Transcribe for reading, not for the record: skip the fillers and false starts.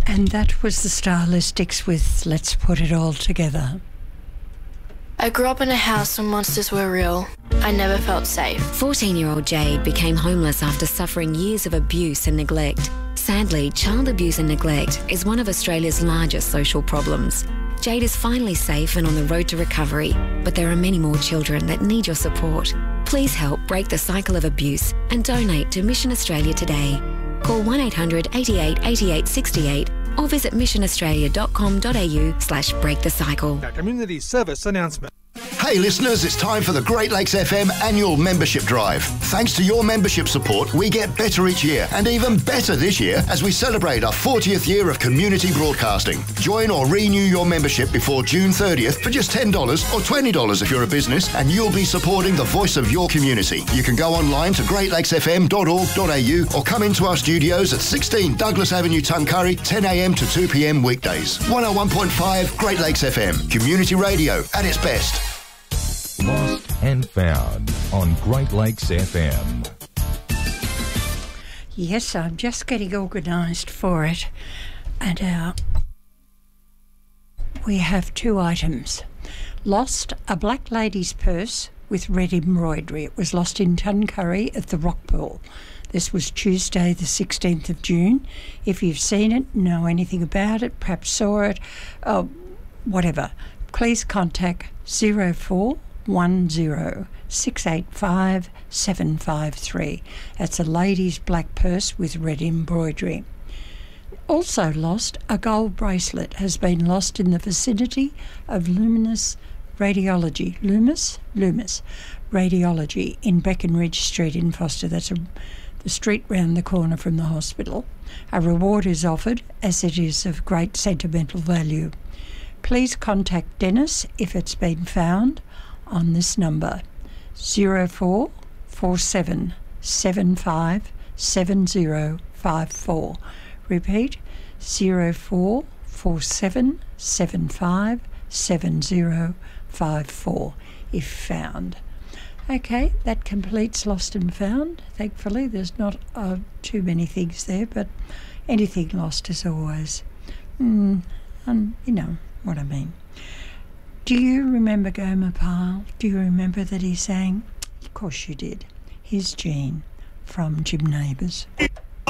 And that was the Stylistics with Let's Put It All Together. I grew up in a house where monsters were real. I never felt safe. 14-year-old Jade became homeless after suffering years of abuse and neglect. Sadly, child abuse and neglect is one of Australia's largest social problems. Jade is finally safe and on the road to recovery, but there are many more children that need your support. Please help break the cycle of abuse and donate to Mission Australia today. Call 1800 88 88 68 or visit missionaustralia.com.au/breakthecycle. A community service announcement. Hey listeners, it's time for the Great Lakes FM annual membership drive. Thanks to your membership support, we get better each year, and even better this year as we celebrate our 40th year of community broadcasting. Join or renew your membership before June 30th for just $10 or $20 if you're a business, and you'll be supporting the voice of your community. You can go online to greatlakesfm.org.au or come into our studios at 16 Douglas Avenue, Tuncurry, 10 a.m. to 2 p.m. weekdays. 101.5 Great Lakes FM, community radio at its best. Lost and Found on Great Lakes FM. Yes, I'm just getting organised for it. And we have two items. Lost a black lady's purse with red embroidery. It was lost in Tuncurry at the Rockpool. This was Tuesday the 16th of June. If you've seen it, know anything about it, perhaps saw it, whatever, please contact 0410 685 753. That's a lady's black purse with red embroidery. Also lost, a gold bracelet has been lost in the vicinity of Loomis Radiology in Breckenridge Street in Foster. That's the street round the corner from the hospital. A reward is offered as it is of great sentimental value. Please contact Dennis if it's been found on this number, 0447 75 7054. Repeat, 0447 75 7054 if found. Okay, that completes Lost and Found. Thankfully, there's not too many things there, but anything lost is always, you know what I mean. Do you remember Gomer Pyle? Do you remember that he sang? Of course you did. Here's Jean from Jim Neighbours.